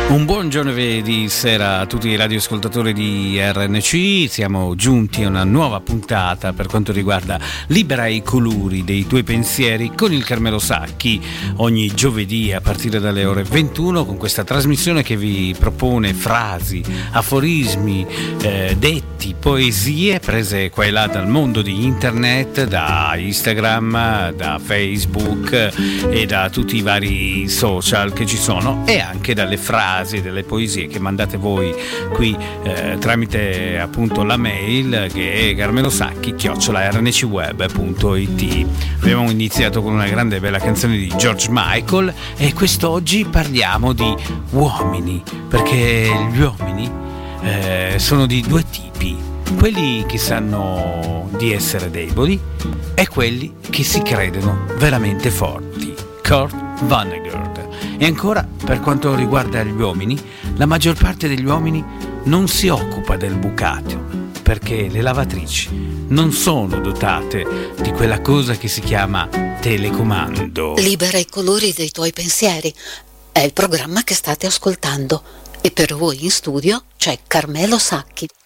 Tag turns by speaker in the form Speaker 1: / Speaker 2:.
Speaker 1: Un buon giovedì sera a tutti i radioascoltatori di RNC. Siamo giunti a una nuova puntata per quanto riguarda Libera i colori dei tuoi pensieri con il Carmelo Sacchi, ogni giovedì a partire dalle ore 21, con questa trasmissione che vi propone frasi, aforismi, detti, poesie prese qua e là dal mondo di internet, da Instagram, da Facebook e da tutti i vari social che ci sono, e anche dalle frasi, delle poesie che mandate voi qui tramite appunto la mail che è carmelosacchi@rncweb.it. Abbiamo iniziato con una grande e bella canzone di George Michael e quest'oggi parliamo di uomini, perché gli uomini sono di due tipi: quelli che sanno di essere deboli e quelli che si credono veramente forti. Kurt Vonnegut. E ancora, per quanto riguarda gli uomini, la maggior parte degli uomini non si occupa del bucato, perché le lavatrici non sono dotate di quella cosa che si chiama telecomando.
Speaker 2: Libera i colori dei tuoi pensieri è il programma che state ascoltando, e per voi in studio c'è Carmelo Sacchi.